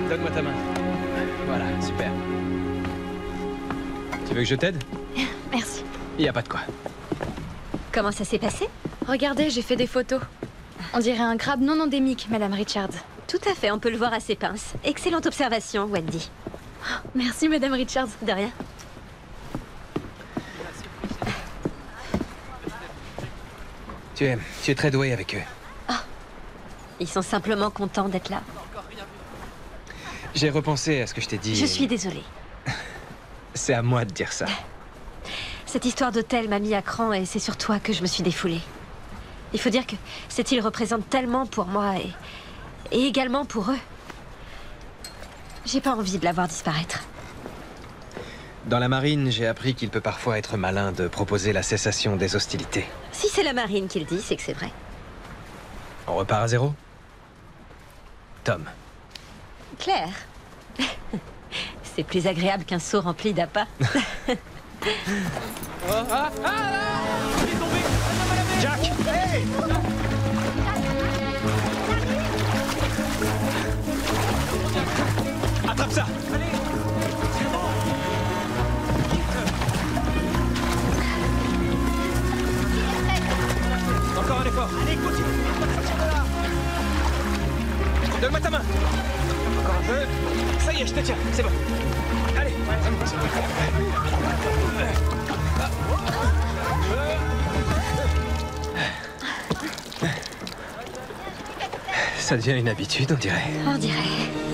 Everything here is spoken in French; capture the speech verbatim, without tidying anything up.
Donne-moi ta main. Voilà, super. Tu veux que je t'aide? Merci. Y a pas de quoi. Comment ça s'est passé? Regardez, j'ai fait des photos. On dirait un crabe non endémique, Madame Richards. Tout à fait, on peut le voir à ses pinces. Excellente observation, Wendy. Merci, Madame Richards. De rien. Tu es, tu es très doué avec eux. Ils sont simplement contents d'être là. J'ai repensé à ce que je t'ai dit. Je et suis désolée. C'est à moi de dire ça. Cette histoire d'hôtel m'a mis à cran et c'est sur toi que je me suis défoulée. Il faut dire que cette île représente tellement pour moi et, et également pour eux. J'ai pas envie de la voir disparaître. Dans la marine, j'ai appris qu'il peut parfois être malin de proposer la cessation des hostilités. Si c'est la marine qui le dit, c'est que c'est vrai. On repart à zéro? Tom. Claire. C'est plus agréable qu'un seau rempli d'appâts. Jack! Hey! Attrape ça! Allez! Encore un effort! Allez, continue! Donne-moi ta main! Encore un peu! Ça y est, je te tiens, c'est bon! Allez! Ça devient une habitude, on dirait. On dirait.